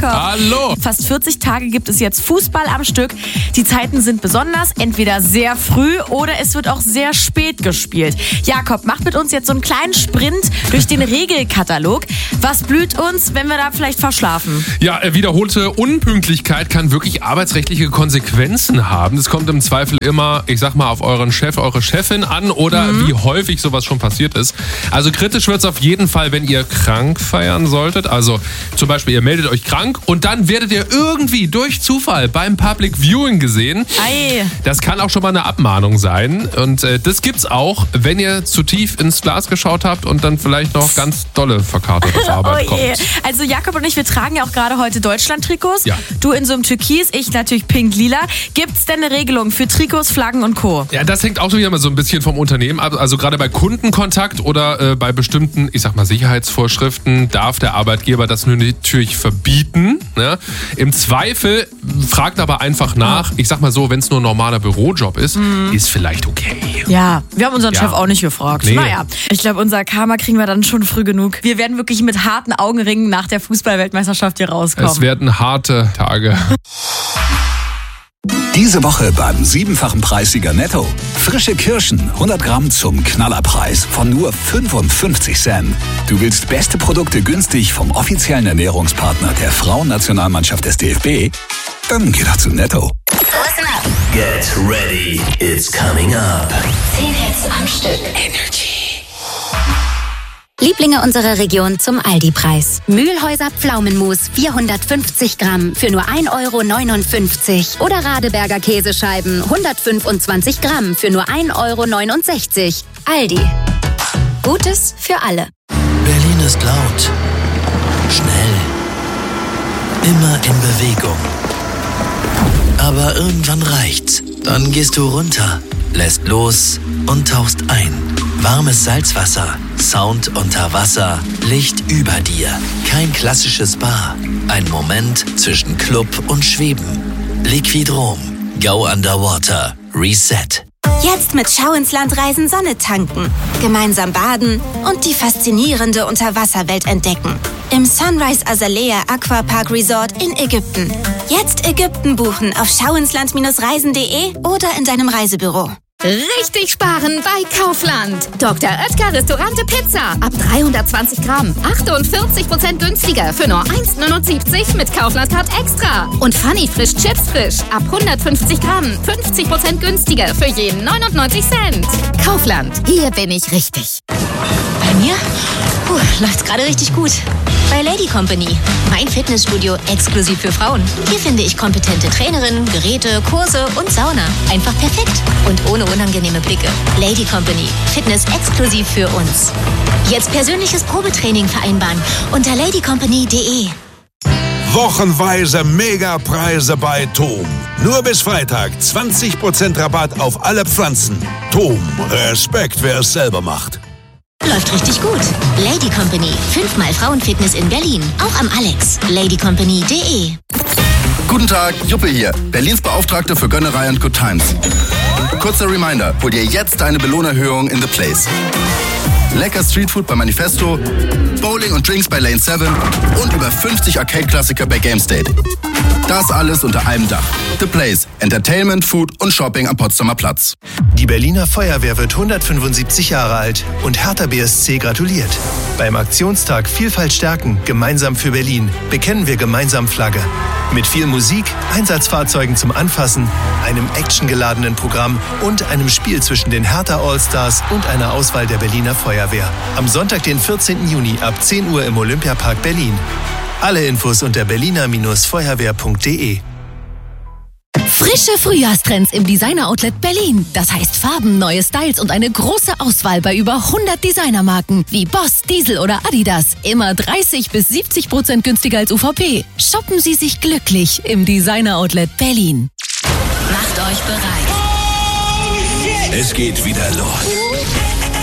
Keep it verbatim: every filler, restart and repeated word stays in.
Jakob. Hallo. Fast vierzig Tage gibt es jetzt Fußball am Stück. Die Zeiten sind besonders, entweder sehr früh oder es wird auch sehr spät gespielt. Jakob macht mit uns jetzt so einen kleinen Sprint durch den Regelkatalog. Was blüht uns, wenn wir da vielleicht verschlafen? Ja, wiederholte Unpünktlichkeit kann wirklich arbeitsrechtliche Konsequenzen haben. Es kommt im Zweifel immer, ich sag mal, auf euren Chef, eure Chefin an oder mhm. wie häufig sowas schon passiert ist. Also kritisch wird es auf jeden Fall, wenn ihr krank feiern solltet. Also zum Beispiel, ihr meldet euch krank und dann werdet ihr irgendwie durch Zufall beim Public Viewing gesehen. Ei. Das kann auch schon mal eine Abmahnung sein. Und äh, das gibt's auch, wenn ihr zu tief ins Glas geschaut habt und dann vielleicht noch ganz dolle verkartet auf Arbeit oh je. kommt. Also Jakob und ich, wir tragen ja auch gerade heute Deutschland-Trikots. Ja. Du in so einem Türkis, ich natürlich pink-lila. Gibt's denn eine Regelung für Trikots, Flaggen und Co.? Ja, das hängt auch schon wieder mal so ein bisschen vom Unternehmen ab. Also gerade bei Kundenkontakt oder äh, bei bestimmten, ich sag mal, Sicherheitsvorschriften darf der Arbeitgeber das natürlich verbieten. Ne? Im Zweifel fragt aber einfach nach. Ich sag mal so, wenn es nur ein normaler Bürojob ist, mhm. ist vielleicht okay. Ja, wir haben unseren ja. Chef auch nicht gefragt. Nee. Naja, ich glaube, unser Karma kriegen wir dann schon früh genug. Wir werden wirklich mit harten Augenringen nach der Fußball-Weltmeisterschaft hier rauskommen. Es werden harte Tage. Diese Woche beim siebenfachen Preissieger Netto. Frische Kirschen, hundert Gramm zum Knallerpreis von nur fünfundfünfzig Cent. Du willst beste Produkte günstig vom offiziellen Ernährungspartner der Frauennationalmannschaft des D F B? Dann geh doch zu Netto. Listen up. Get ready, it's coming up. Zehn Hits am Stück. Energy. Lieblinge unserer Region zum Aldi-Preis. Mühlhäuser Pflaumenmus vierhundertfünfzig Gramm für nur ein Euro neunundfünfzig. Oder Radeberger Käsescheiben hundertfünfundzwanzig Gramm für nur ein Euro neunundsechzig. Aldi. Gutes für alle. Berlin ist laut, schnell, immer in Bewegung. Aber irgendwann reicht's. Dann gehst du runter, lässt los und tauchst ein. Warmes Salzwasser, Sound unter Wasser, Licht über dir. Kein klassisches Spa. Ein Moment zwischen Club und Schweben. Liquidrom. Go Underwater. Reset. Jetzt mit Schau ins Land reisen, Sonne tanken. Gemeinsam baden und die faszinierende Unterwasserwelt entdecken. Im Sunrise Azalea Aquapark Resort in Ägypten. Jetzt Ägypten buchen auf schauinsland reisen punkt de oder in deinem Reisebüro. Richtig sparen bei Kaufland. Doktor Oetker Restaurante Pizza. Ab dreihundertzwanzig Gramm. achtundvierzig Prozent günstiger für nur eins neunundsiebzig mit Kaufland-Card extra. Und Funny Frisch Chips Frisch. Ab hundertfünfzig Gramm. fünfzig Prozent günstiger für jeden neunundneunzig Cent. Kaufland. Hier bin ich richtig. Bei mir? Puh, läuft's gerade richtig gut. Bei Lady Company. Mein Fitnessstudio exklusiv für Frauen. Hier finde ich kompetente Trainerinnen, Geräte, Kurse und Sauna. Einfach perfekt. Und ohne unangenehme Blicke. Lady Company. Fitness exklusiv für uns. Jetzt persönliches Probetraining vereinbaren unter lady company punkt de. Wochenweise Megapreise bei Tom. Nur bis Freitag zwanzig Prozent Rabatt auf alle Pflanzen. Tom, Respekt, wer es selber macht. Läuft richtig gut. Lady Company. Fünfmal Frauenfitness in Berlin. Auch am Alex. lady company punkt de. Guten Tag, Juppe hier, Berlins Beauftragte für Gönnerei und Good Times. Kurzer Reminder, hol dir jetzt deine Belohnerhöhung in The Place. Lecker Streetfood bei Manifesto, Bowling und Drinks bei Lane sieben und über fünfzig Arcade-Klassiker bei GameState. Das alles unter einem Dach. The Place. Entertainment, Food und Shopping am Potsdamer Platz. Die Berliner Feuerwehr wird hundertfünfundsiebzig Jahre alt und Hertha B S C gratuliert. Beim Aktionstag Vielfalt stärken, gemeinsam für Berlin, bekennen wir gemeinsam Flagge. Mit viel Musik, Einsatzfahrzeugen zum Anfassen, einem actiongeladenen Programm und einem Spiel zwischen den Hertha Allstars und einer Auswahl der Berliner Feuerwehr. Am Sonntag, den vierzehnten Juni ab zehn Uhr im Olympiapark Berlin. Alle Infos unter berliner Feuerwehr punkt de. Frische Frühjahrstrends im Designer-Outlet Berlin. Das heißt Farben, neue Styles und eine große Auswahl bei über hundert Designermarken wie Boss, Diesel oder Adidas. Immer dreißig bis siebzig Prozent günstiger als U V P. Shoppen Sie sich glücklich im Designer-Outlet Berlin. Macht euch bereit. Es geht wieder los.